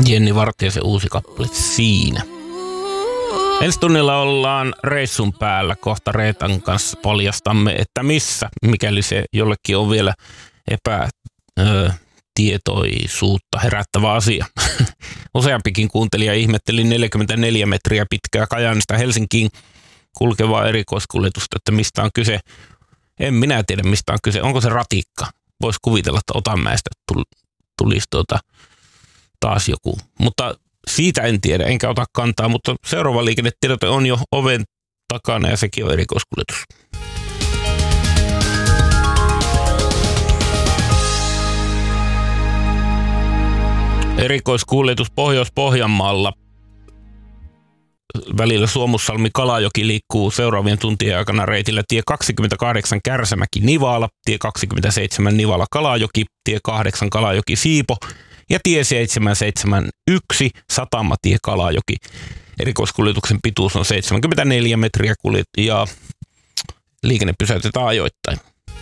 Jenni Vartiaisen uusi kappale Siinä. Ensi tunnilla ollaan reissun päällä. Kohta Reetan kanssa paljastamme, että missä, mikäli se jollekin on vielä epätietoisuutta herättävä asia. Useampikin kuuntelija ihmetteli 44 metriä pitkää Kajaanista Helsinkiin kulkevaa erikoiskuljetusta, että mistä on kyse. En minä tiedä, mistä on kyse. Onko se ratikka? Voisi kuvitella, että Otanmäestä tulisi taas joku. Mutta siitä en tiedä, enkä ota kantaa, mutta seuraava liikennetiedote on jo oven takana ja sekin on erikoiskuljetus. Erikoiskuljetus Pohjois-Pohjanmaalla. Välillä Suomussalmi-Kalajoki liikkuu seuraavien tuntien aikana reitillä tie 28 Kärsämäki-Nivala, tie 27 Nivala-Kalajoki, tie 8 Kalajoki-Siipo ja tie 771 Satamatie Kalajoki. Erikoiskuljetuksen pituus on 74 metriä ja liikenne pysäytetään ajoittain.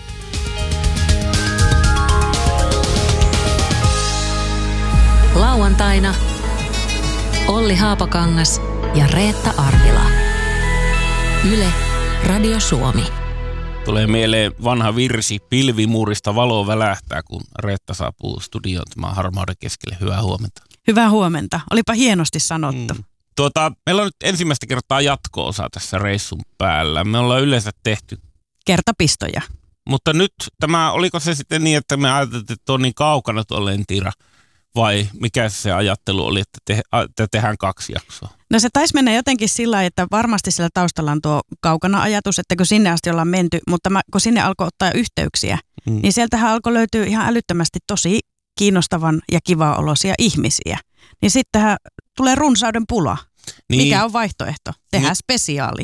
Lauantaina Olli Haapakangas ja Reetta Arvila. Yle, Radio Suomi. Tulee mieleen vanha virsi, pilvimuurista valo välähtää, kun Reetta saapuu studioon tämän harmauden keskelle. Hyvää huomenta. Hyvää huomenta. Olipa hienosti sanottu. Meillä on nyt ensimmäistä kertaa jatko-osa tässä reissun päällä. Me ollaan yleensä tehty kertapistoja. Mutta nyt oliko se sitten niin, että me ajateltiin, että on niin kaukana tuo Lentira? Vai mikä se ajattelu oli, että tehdään 2 jaksoa? No se taisi mennä jotenkin sillä lailla, että varmasti siellä taustalla on tuo kaukana ajatus, että kun sinne asti ollaan menty, mutta kun sinne alkoi ottaa yhteyksiä, niin sieltähän alkoi löytyä ihan älyttömästi tosi kiinnostavan ja kivaa-oloisia ihmisiä. Niin sittenhän tulee runsauden pula. Niin. Mikä on vaihtoehto? Tehdään spesiaali.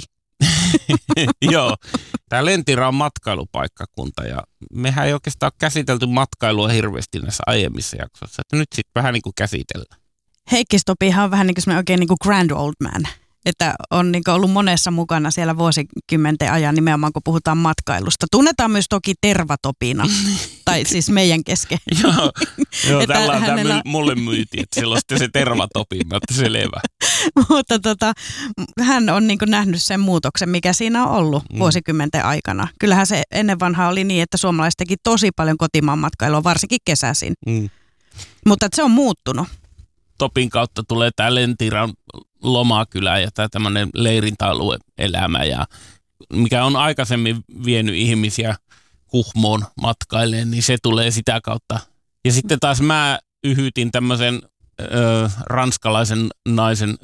Joo, tämä Lentira on matkailupaikkakunta ja mehän ei oikeastaan ole käsitelty matkailua hirveästi näissä aiemmissa jaksoissa. Että nyt sitten vähän niin kuin käsitellään. Heikki Stopihan on vähän niin kuin semmoinen oikein niin kuin grand old man. Että on niin kuin ollut monessa mukana siellä vuosikymmenten ajan nimenomaan, kun puhutaan matkailusta. Tunnetaan myös toki Tervatopina, tai siis meidän kesken. Joo tällä mulle myytiin, että siellä on sitten se Tervatopina, että selvä. Mutta hän on niin kuin nähnyt sen muutoksen, mikä siinä on ollut vuosikymmenten aikana. Kyllähän se ennen vanhaa oli niin, että suomalaiset teki tosi paljon kotimaan matkailua, varsinkin kesäisin. Mutta se on muuttunut. Topin kautta tulee tämä Lentiran lomakylä ja tämä tämmöinen leirintäalue-elämä, ja mikä on aikaisemmin vienyt ihmisiä Kuhmoon matkailemaan, niin se tulee sitä kautta. Ja sitten taas mä yhytin tämmöisen ranskalaisen naisen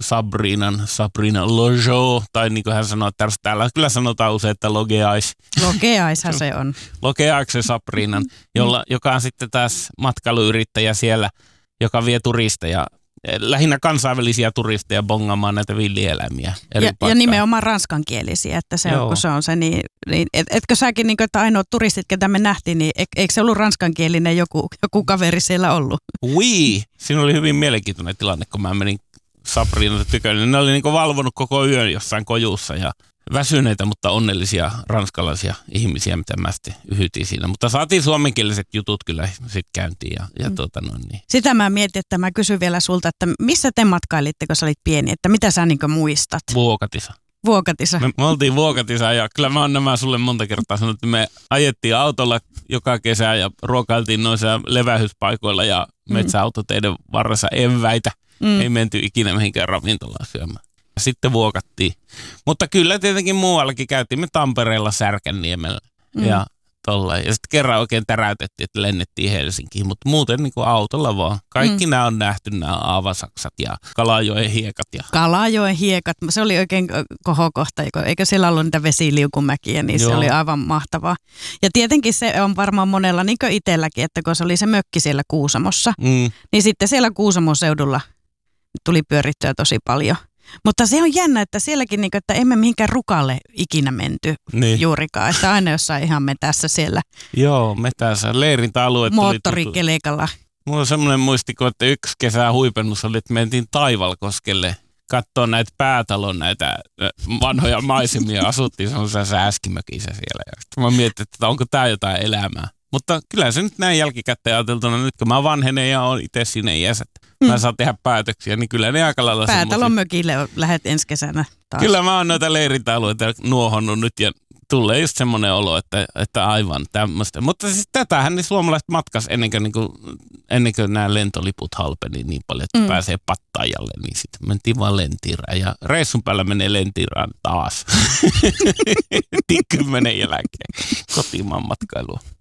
Sabrina Lojo, tai niin kuin hän sanoo, että täällä kyllä sanotaan usein, että Logeais. Logeaishan se on. Logeaiksen Sabrinan, joka on sitten taas matkailuyrittäjä siellä, joka vie turisteja, lähinnä kansainvälisiä turisteja bongaamaan näitä villieläimiä. Ja nimenomaan ranskankielisiä, että se on, kun se on se, niin etkö säkin, niin kuin, että ainoat turistit, ketä me nähtiin, niin eikö se ollut ranskankielinen joku kaveri siellä ollut? Oui, siinä oli hyvin mielenkiintoinen tilanne, kun mä menin Sabrinalta tykölle. Ne oli niin kuin valvonut koko yön jossain kojussa ja väsyneitä, mutta onnellisia ranskalaisia ihmisiä, mitä mä sitten yhytin siinä. Mutta saatiin suomenkieliset jutut kyllä sitten käyntiin. Niin. Sitä mä mietin, että mä kysyn vielä sulta, että missä te matkailitte, kun sä olit pieni? Että mitä sä niin muistat? Vuokatissa. Me oltiin Vuokatissa ja kyllä mä oon nämä sulle monta kertaa sanonut, että me ajettiin autolla joka kesä ja ruokailtiin noissa levähyspaikoilla ja metsäautoteiden varressa eväitä. Ei menty ikinä mihinkään ravintolaan syömään. Sitten vuokattiin. Mutta kyllä tietenkin muuallakin käytiin. Me Tampereella Särkänniemellä ja tollain. Ja sitten kerran oikein täräytettiin, että lennettiin Helsinkiin. Mutta muuten niin kuin autolla vaan. Kaikki nämä on nähty, nämä Aavasaksat ja Kalajoen hiekat. Kalajoen hiekat. Se oli oikein kohokohta. Eikö siellä ollut niitä vesiliukumäkiä, niin se oli aivan mahtavaa. Ja tietenkin se on varmaan monella, niin kuin itselläkin, että kun se oli se mökki siellä Kuusamossa, niin sitten siellä Kuusamon seudulla tuli pyörittyä tosi paljon. Mutta se on jännä, että sielläkin, että emme mihinkään rukalle ikinä menty juurikaan. Että aina jossain ihan metässä siellä. Joo, metässä. Leirintäalueet moottorikelekalla. Mulla on semmoinen muistiko, että yksi kesä huipennus oli, että mentiin Taivalkoskelle katsoa näitä päätalon, näitä vanhoja maisemia. Asuttiin semmoisessa sääskimökissä siellä. Ja sitten mä mietin, että onko tämä jotain elämää. Mutta kyllä se nyt näin jälkikäteen ajateltuna, nyt kun mä vanhenen ja olen itse sinne iässä. mä saan tehdä päätöksiä, niin kyllä ne aika lailla Päätalon mökille lähdet ensi kesänä taas. Kyllä mä oon noita leirintäalueita nuohonnut nyt ja tulee just semmoinen olo, että aivan tämmöistä. Mutta siis tätähän niin suomalaiset matkas ennen kuin nämä lentoliput halpeni niin paljon, että pääsee Pattajalle, niin sitten mentiin vaan Lentirään. Ja reissun päällä menee Lentiraan taas. 10 jälkeen kotimaan matkailua.